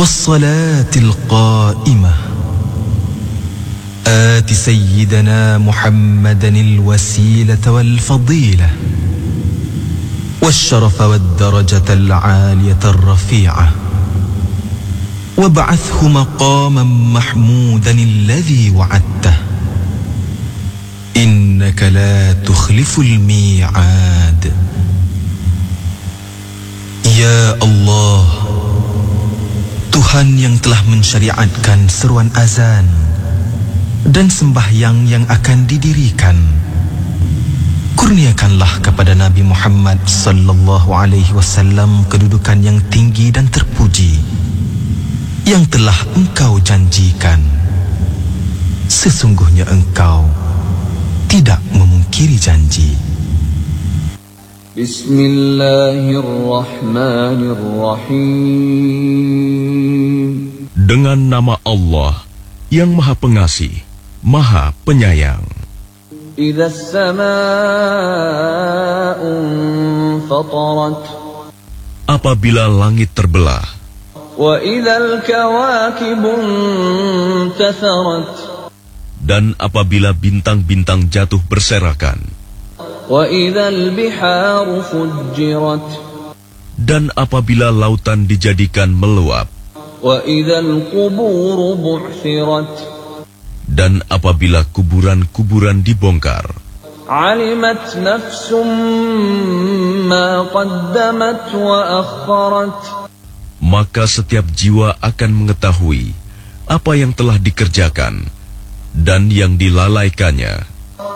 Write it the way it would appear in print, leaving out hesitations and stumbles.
والصلاة القائمة آت سيدنا محمدا الوسيلة والفضيلة والشرف والدرجة العالية الرفيعة وابعثه مقاما محمودا الذي وعدته إنك لا تخلف الميعاد. Ya Allah, Tuhan yang telah mensyariatkan seruan azan dan sembahyang yang akan didirikan, kurniakanlah kepada Nabi Muhammad sallallahu alaihi wasallam kedudukan yang tinggi dan terpuji yang telah Engkau janjikan. Sesungguhnya Engkau tidak memungkiri janji. Bismillahirrahmanirrahim. Dengan nama Allah yang Maha Pengasih, Maha Penyayang. Idza as-samaa'u fatarat. Apabila langit terbelah. Wa idzal kawakibu intatharat. Dan apabila bintang-bintang jatuh berserakan. Wa idzal biharu fujjirat. Dan apabila lautan dijadikan meluap. Wa idzal quburu bu'thirat. Dan apabila kuburan-kuburan dibongkar. Alimat nafsum ma qaddamat wa akharat. Maka setiap jiwa akan mengetahui apa yang telah dikerjakan dan yang dilalaikannya.